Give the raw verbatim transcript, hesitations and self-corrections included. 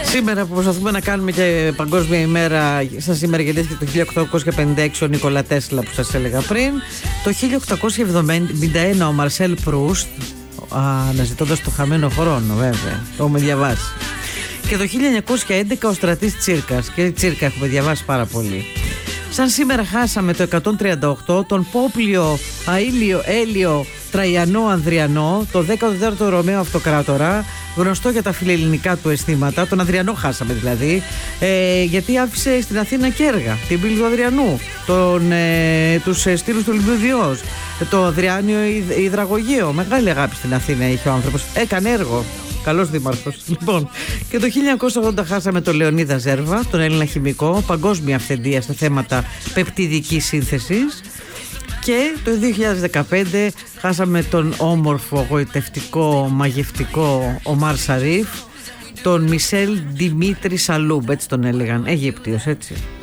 Σήμερα που προσπαθούμε να κάνουμε και παγκόσμια ημέρα, σαν σήμερα γεννήθηκε το χίλια οκτακόσια πενήντα έξι ο Νίκολα Τέσλα που σας έλεγα πριν. Το χίλια οκτακόσια εβδομήντα ένα ο Μαρσέλ Προύστ, αναζητώντας το χαμένο χρόνο, βέβαια, το έχουμε διαβάσει. Και το χίλια εννιακόσια έντεκα ο Στρατής Τσίρκας. Και Τσίρκα έχουμε διαβάσει πάρα πολύ. Σαν σήμερα χάσαμε το εκατόν τριάντα οκτώ τον Πόπλιο Αήλιο Έλιο Τραϊανό Ανδριανό, το δέκατο τέταρτο Ρωμαίο Αυτοκράτορα, γνωστό για τα φιλελληνικά του αισθήματα. Τον Ανδριανό χάσαμε δηλαδή, ε, γιατί άφησε στην Αθήνα και έργα. Την πύλη του Ανδριανού, τον, ε, τους ε, στήλους του Λιμπιδιός, το Αδριάνιο Υδραγωγείο. Μεγάλη αγάπη στην Αθήνα είχε ο άνθρωπος. Έκανε έργο. Καλός δήμαρχος. Λοιπόν, και το χίλια εννιακόσια ογδόντα χάσαμε τον Λεωνίδα Ζέρβα, τον Έλληνα χημικό, παγκόσμια αυθεντία σε θέματα πεπτιδικής σύνθεσης. Και το δύο χιλιάδες δεκαπέντε χάσαμε τον όμορφο, γοητευτικό, μαγευτικό Ομάρ Σαρίφ, τον Μισελ Δημήτρη Σαλούμπ, έτσι τον έλεγαν, Αιγύπτιος, έτσι.